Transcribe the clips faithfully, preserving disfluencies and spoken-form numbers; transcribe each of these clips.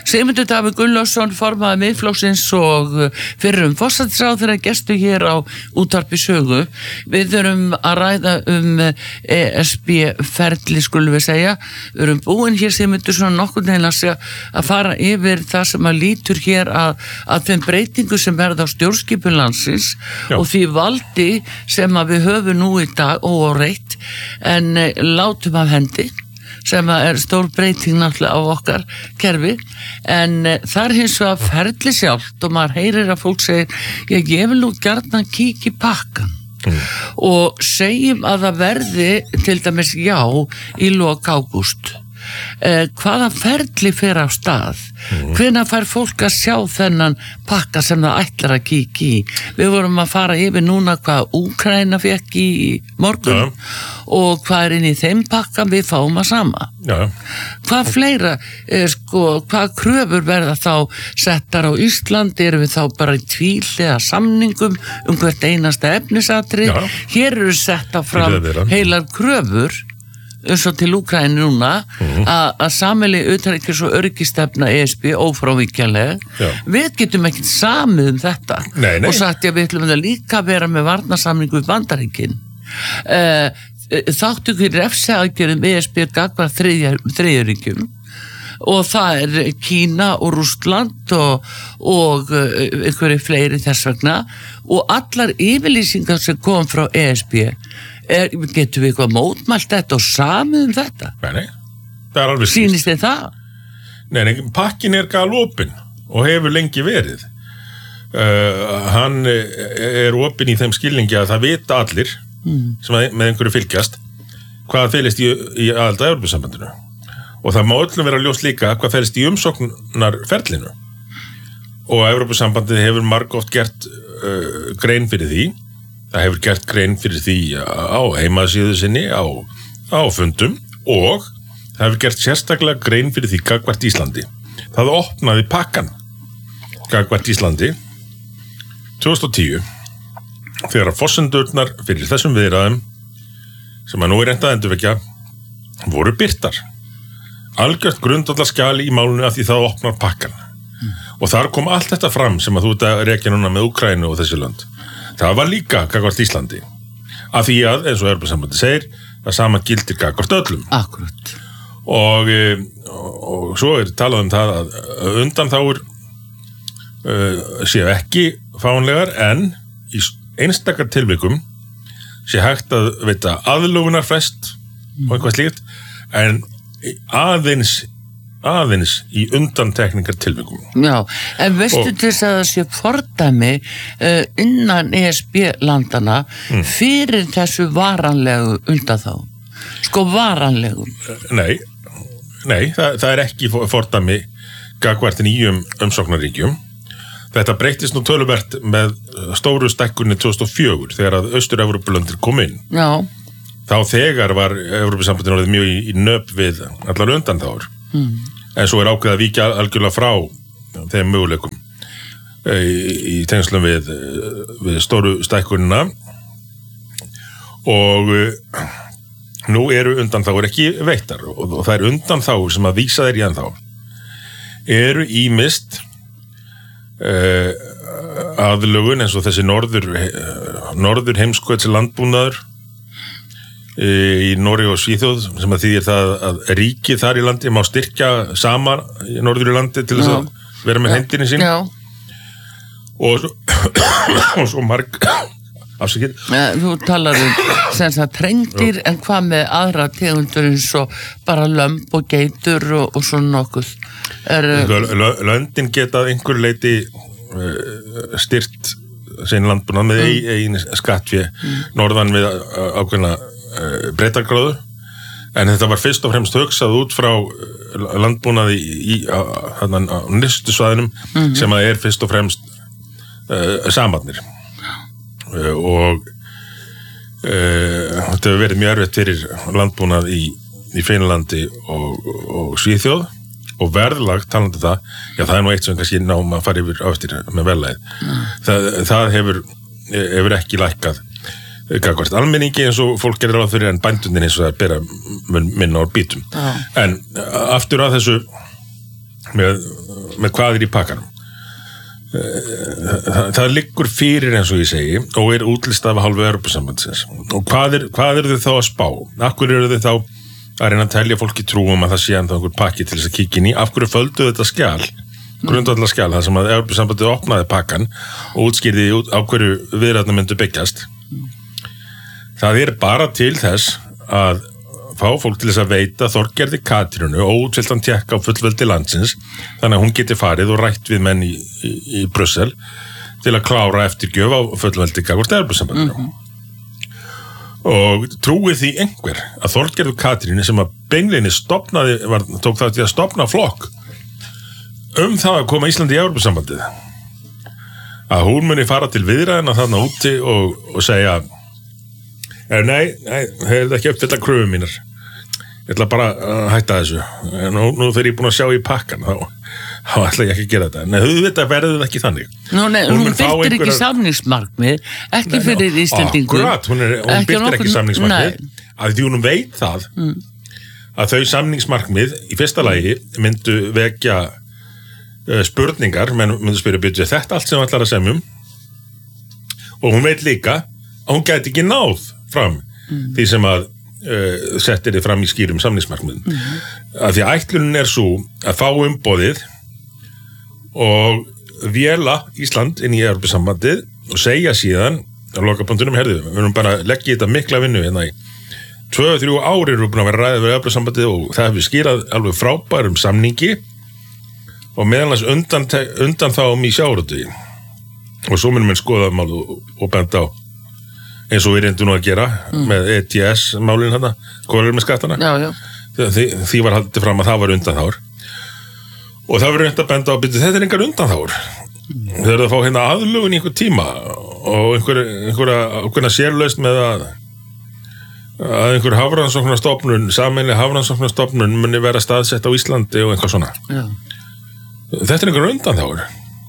Sigmundur Davíð Gunnlaugsson, formaður Miðflokksins og fyrrum forsætisráðherra gestu hér á útvarpi Sögu. Við erum að ræða um E S B-ferli, skulum við segja. Við erum búin hér, Sigmundur, svona nokkurn veginn að, að fara yfir það sem að lítur hér að, að þeim breytingu sem verða á stjórnskipun landsins Já. Og því valdi sem að við höfum nú í dag óáreitt en látum af hendi, sem er stór breyting náttúrulega á okkar kerfi, en það er hins vegar ferli sjálft og maður heyrir að fólk segir, ég, ég vil nú gjarnan kíkja í pakkan mm. og segjum að það verði til dæmis já í lok ágúst. Eh, hvaða ferli fer á stað mm. hvenær fær fólk að sjá þennan pakka sem það ætlar að kíkja í. Við vorum að fara yfir núna hvað Úkraína fekk í morgun ja. Og hvað er inn í þeim pakka við fáum að sama ja. Hvað fleira er, sko, hvað kröfur verða þá settar á Ísland, erum við þá bara í tvíhliða samningum um hvert einasta efnisatri ja. Hér eru setta fram heilar kröfur eins og til Úkraínu núna mm. að sameiginleg utanríkis- og öryggistefna E S B ófrávíkjanlega. Við getum ekkert samið um þetta nei, nei. Og sagt að við ætlum að líka vera með varnarsamningu við Bandaríkin. Uh, þáttu ekki refsiaðgerðum E S B gagnvart þriðjuríkjum og það er Kína og Rússland og, og uh, einhverju fleiri þess vegna og allar yfirlýsingar sem kom frá E S B Er, getum við eitthvað mótmælt þetta og samið um þetta? Nei, nei, það er alveg Sýnist þið það? Nei, nei, pakkin er galopin og hefur lengi verið. Uh, hann er opin í þeim skilningi að það vita allir mm. sem með einhverju fylgjast hvað felist í, í aðild að Evrópusambandinu. Og það má öllum vera ljós líka hvað felist í umsóknarferlinu. Og Evrópusambandið hefur margoft gert uh, grein fyrir því. Það hefur gert grein fyrir því á heimasíðu sinni, á, á fundum og það hefur gert sérstaklega grein fyrir því gagnvart Íslandi. Það opnaði pakkan gagnvart Íslandi tvö þúsund og tíu þegar að forsendurnar fyrir þessum viðræðum sem að nú er reynt að endurvekja voru birtar. Algjört grundvallarskjal í málunni af því það opnar pakkan. Mm. Og þar kom allt þetta fram sem að þú ert að rekja núna með Úkraínu og þessi lönd. Það var líka gagnvart Íslandi. Af því að, eins og Evrópusambandið segir, það sama gildir gagnvart öllum. Akkurat. Og, og svo er talað um það að undanþágur uh, séu ekki fánlegar en í einstakar tilvikum sé hægt að veita aðlögunarfrest mm. og eitthvað slíkt en aðeins aðeins í undantekningar tilvikum. Já, en veistu og, til þess að það sé fordæmi uh, innan E S B-landana mm. fyrir þessu varanlegu undanþágu? Sko varanlegu? Nei, nei það, það er ekki fordæmi gagnvart nýjum umsóknarríkjum. Þetta breyttist nú töluvert með stóru stækkunni tvö þúsund og fjögur þegar að Austur-Evrópulöndin kom inn. Já. Þá þegar var Evrópusambandið orðið mjög í, í nöp við allar undanþágur. Mm. En svo er ákveð að víkja algjörlega frá þeim möguleikum í, í tengslum við, við stóru stækkunina og nú eru undanþágur ekki veittar og, og það er undanþágur sem að vísa þeir í ennþá eru ýmist uh, aðlögun eins og þessi norður, norður heimskauts landbúnaður í Noregi og Svíþjóð sem að þýðir það að ríkið þar í landi má styrkja saman í norður í landi til þess að vera með hendinni sín Já. og svo, og svo marg afsakið ja, Þú talar um sem sagt trengdýr en hvað með aðra tegundur eins og bara lömb og geitur og, og svona nokkuð er, Löndin geta einhver leiti uh, styrt sín landbúnað með mm. einn skattfé mm. norðan við ákveðna breytargráðu en þetta var fyrst og fremst hugsað út frá landbúnaði í, á, á, á nyrstu svæðinum mm-hmm. sem að er fyrst og fremst uh, samarnir uh, og uh, þetta hefur verið mjög erfitt fyrir landbúnað í, í Finnlandi og, og Svíþjóð og verðlag talandi það, já það er nú eitt sem kannski náum að fara yfir á eftir með verðlagið mm. það, það hefur, hefur ekki lækkað gagnvart almenningi eins og fólk gerir ráð fyrir en bændundin eins og það er bera minna á bítum. Ah. En aftur að þessu með, með hvað er í pakkanum. Það, það liggur fyrir eins og ég segi og er útlistað af hálfu Evrópusambandsins. Og hvað er, hvað eru þau þá að spá? Af hverju eru þau þá að reyna að telja fólki trú um að það sé ennþá einhver pakki til þess að kíkja inn í? Af hverju földu þetta skjal, grundvallar skjal, það sem að Evrópusambandið opnaði pakkan og útskýrði á hverju viðræðurnar myndu byggjast? Það er bara til þess að fá fólk til þess að veita Þorgerði Katrínu óútfylltan tékka á fullveldi landsins þannig að hún geti farið og rætt við menn í, í, í Brussel til að klára eftirgjöf á fullveldi gagnvart Evrópusambandinu. Mm-hmm. Og trúið því einhver að Þorgerði Katrínu sem að beinlinni stofnaði, var, tók það til að stofna flokk um það að koma Íslandi í Evrópusambandið, að hún muni fara til viðræðina þarna úti og, og segja nei, nei, það er ekki uppfyllt að kröfu mínar. Ég ætla bara að hætta þessu. Nú, nú þegar ég er búin að sjá í pakkan, þá, þá ætla ég ekki að gera þetta. Nei, auðvitað verður það ekki þannig. Nú, nei, hún, hún byrtir einhverja... ekki samningsmarkmið, ekki nei, fyrir ná, Íslendingum. Akkurat, hún, er, hún byrtir nokkur... ekki samningsmarkmið, að því hún veit það mm. að þau samningsmarkmið í fyrsta lagi myndu vekja uh, spurningar, menn myndu spyrja byrja þetta allt sem hún ætlar að semjum, og hún veit líka að hún gæti ekki náð fram mm. því sem að uh, settir þið fram í skýrum samningsmarkmiðum. Mm. Að því ætlunin er svo að fá umboðið og véla Ísland inn í Evrópusambandið og segja síðan á lokapunktunum, herðu, við erum bara að leggja þetta mikla vinnu hérna í tvö til þrjú ári erum við búin að vera ræðið við Evrópusambandið og það hefur skýrað alveg frábærum samningi og meðalans undan, undan þá um í sjávarútvegi og svo munum við skoða mál og, og benda á eins og við reyndum nú að gera mm. með E T S-málinn hérna, hvað er með skattana? Já, já. Því, því var haldið fram að það var undanþágur. Og það var reynd að benda á byrju, þetta er engar undanþágur. Mm. Þau eru að fá hérna aðlugun í einhver tíma og einhver, einhverja, einhverja sérlaust með að, að einhver hafrannsóknarstofnun, sameiginleg hafrannsóknarstofnun muni vera staðsett á Íslandi og eitthvað svona. Já. Þetta er engar undanþágur.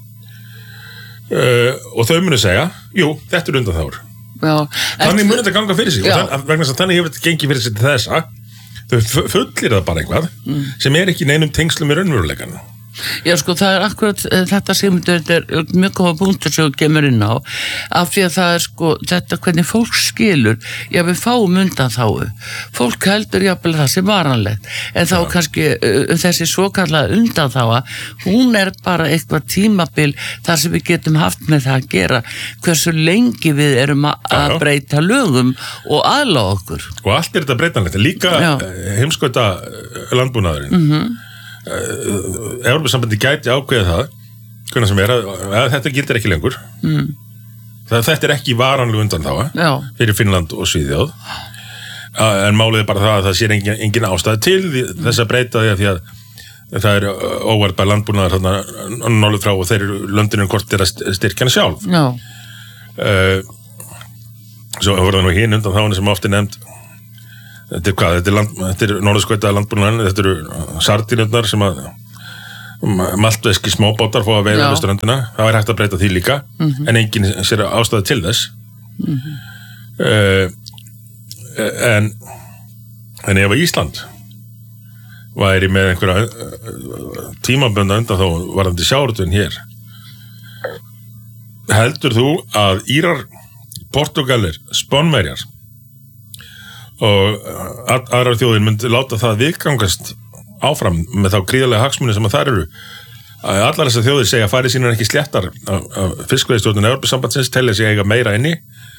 Uh, og þau muni segja, jú, þetta er undanþágur. Já, þannig munið þetta ganga fyrir sig já. Og þann, vegna þess að þannig hefur þetta gengið fyrir sig til þessa þau fullir það bara eitthvað mm. sem er ekki neinum tengslum í raunveruleikann. Já, sko, það er akkurat þetta sem þetta er mjög góða punktur sem þú kemur inn á af því að það er sko þetta hvernig fólk skilur, já við fáum undan þáu, fólk heldur jafnvel það sem varanlegt, en þá ja. kannski uh, þessi svokallaða undan þáa hún er bara eitthvað tímabil þar sem við getum haft með það að gera hversu lengi við erum að ja, ja. breyta lögum og aðlaga okkur. Og allt er þetta breytanlegt, líka heimskauta landbúnaðurinn. Mhm. Evrópusambandi gæti ákveða það hvernig sem er að, að þetta gildir ekki lengur mm. það, þetta er ekki varanleg undanþága Já. fyrir Finnland og Svíþjóð en málið er bara það að það sér engin, engin ástæð til því, mm. þess að breyta því að, því að það er óvarpað landbúnaðar nálega frá og þeir löndinu kort er að styrkja hana sjálf uh, svo voru það nú hinn undanþágana sem ofti nefnd. Þetta er hvað, þetta er, land, þetta er norðurskautaða landbúnaðurinn, þetta eru sardínurnar sem að maltveski smábátar fá að veiða við ströndina, það er hægt að breyta því líka, mm-hmm. en enginn sér ástæðu til þess. Mm-hmm. Uh, en, en ef að Ísland væri með einhverja uh, tímabönda undan þá varðandi sjávarútveginn hér, heldur þú að Írar, Portúgalir, Spánverjar og aðrar þjóðir myndi láta það viðgangast áfram með þá gríðarlega hagsmuni sem að þar eru að allar þessar þjóðir segja að fari sínar ekki sléttar af fiskveiðistjórnun Evrópusambandsins telja sig eiga meira inni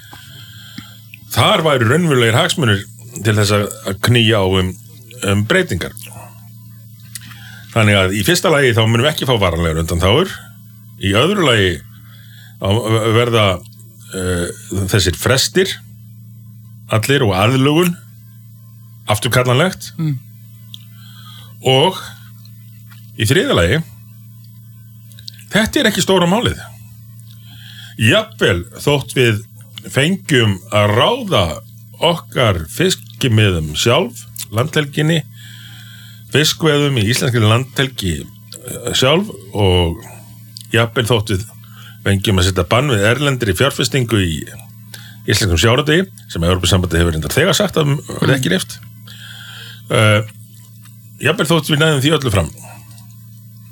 þar væru raunverulegir hagsmunir til þess að knýja á um, um breytingar þannig að í fyrsta lagi þá munum við ekki fá varanlegar undanþágur í öðru lagi verða uh, þessir frestir allir og aðlugun afturkallanlegt mm. og í þriðja lagi þetta er ekki stóra málið jafnvel þótt við fengjum að ráða okkar fiskimiðum sjálf landhelginni fiskveðum í íslenskri landhelgi sjálf og jafnvel þótt við fengjum að setja bann við erlendri fjárfestingu í íslenskum sjávarútvegi sem Evrópusambandið hefur reyndar þegar sagt að verði ekki reyft uh, jafnvel þótt við næðum því öllu fram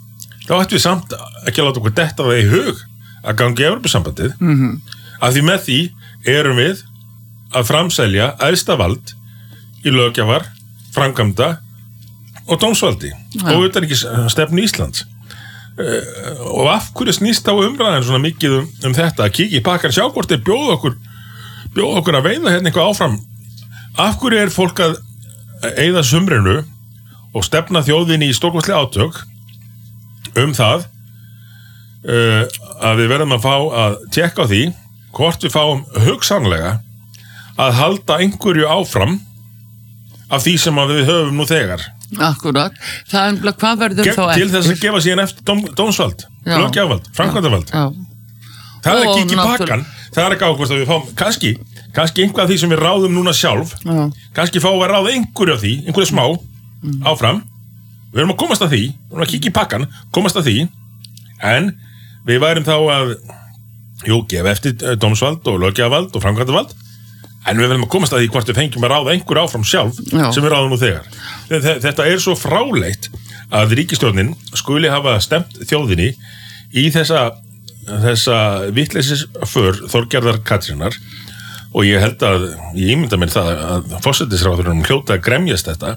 þá ættum við samt ekki að láta okkur detta það í hug að gangi í Evrópusambandið mm-hmm. af því með því erum við að framselja æðsta vald í löggjafar, framkvæmda og dómsvaldi ja. Og utanríkisstefnu Íslands uh, og af hverju snýst á umræðan svona mikið um, um þetta að kíkja í pakkan, sjá hvort þeir bjóða okkur bjóða okkur að veiða hérna eitthvað áfram af hverju er fólk að eyða sumrinu og stefna þjóðinni í stórkostlega átök um það uh, að við verðum að fá að tjekka á því hvort við fáum hugsanlega að halda einhverju áfram af því sem að við höfum nú þegar. Akkurat. Það er umlað hvað verður Ge- þá eftir? Til þess að gefa síðan eftir dóm, dómsvald, löggjafvald, framkvæmdavald. Það er ekki ekki pakkan, það er ekki ákvæmst að við fáum, kannski, kannski einhvað af því sem við ráðum núna sjálf, Já. Kannski fáum við að ráða einhverju af því, einhverju smá, mm. áfram. Við erum að komast að því, við erum að kíkja í pakkan, komast að því, en við værum þá að, jú, gefa eftir dómsvald og löggjafald og framkvæmdavald, en við verðum að komast að því hvort við fengjum að ráða einhver áfram sjálf Já. Sem við ráðum nú þegar. Þetta er svo fráleitt að ríkisstjórnin skuli hafa stemt þjóðinni í þessa, þessa vitleysisför Þorgerðar Katrínar og ég held að, ég ímynda mér það að forsætisráðurinn hljóta að gremjast þetta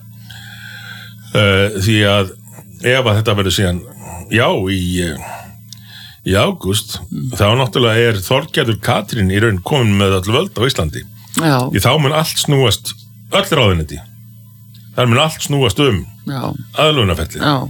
uh, því að ef að þetta verður síðan já í, í ágúst mm. þá náttúrulega er Þorgerður Katrín í raun komin með öll völd á Íslandi. Já. Í þá mun allt snúast öll ráðuneyti þar mun allt snúast um aðlögunarferlið Já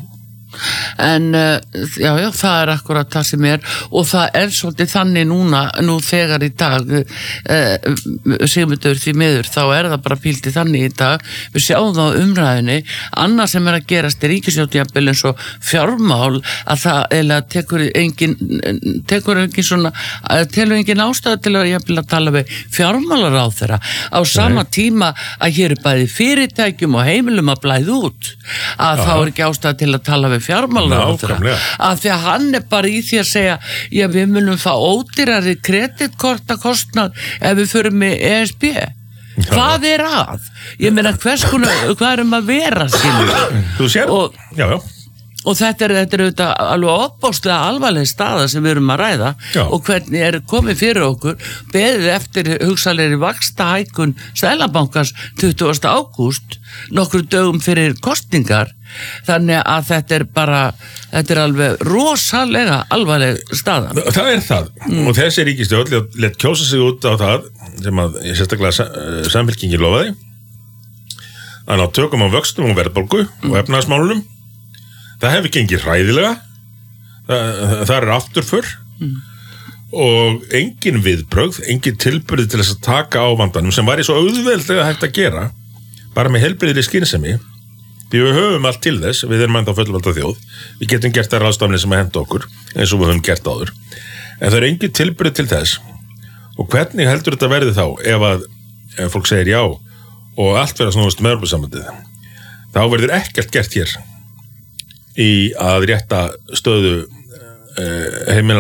En uh, já, já, það er akkurat það sem er og það er svolítið þannig núna nú þegar í dag uh, Sigmundur því miður þá er það bara píltið þannig í dag við sjáum það á umræðinni annað sem er að gerast í ríkisstjórn eins og fjármál að það eða tekur engin tekur engin svona telur engin ástæðu til að, að tala við fjármálaráðherra á sama Nei. Tíma að hér er bæði fyrirtækjum og heimilum að blæða út að Aha. Þá er ekki ástæðu til að tala við fjármálaráðherra að því að hann er bara í því að segja já við munum fá ódýrari kreditkortakostnad ef við förum með E S B já. Hvað er að? Ég meina hvers konar hvað erum að vera skilur þú sér og, já já og þetta er, þetta er auðvitað alveg opbóðslega alvarleg staða sem við erum að ræða Já. Og hvernig er komið fyrir okkur beðið eftir hugsalegri vaxtahækkun Seðlabankans tuttugasta ágúst nokkru dögum fyrir kosningar þannig að þetta er bara þetta er alveg rosalega alvarleg staða. Það er það mm. og þessi ríkisstjórn lét kjósa sig út á það sem að sérstaklega Samfylkingin lofaði að ná tökum á vöxtum og verðbólgu mm. og efnahagsmálunum. Það hefur gengið hræðilega, það, það er afturför mm. og engin viðbrögð, engin tilburði til þess að taka á vandanum sem var í svo auðveldlega hægt að gera, bara með heilbrigðri skynsemi, því við höfum allt til þess, við erum ennþá fullvalda þjóð, við getum gert þær ráðstafnir sem að henda okkur, eins og við höfum gert áður, en það er engin tilburði til þess, og hvernig heldur þetta verði þá, ef að ef fólk segir já, og allt verður snúast með Evrópusambandið, þá verður ekkert gert hér, í að rétta stöðu uh, heimila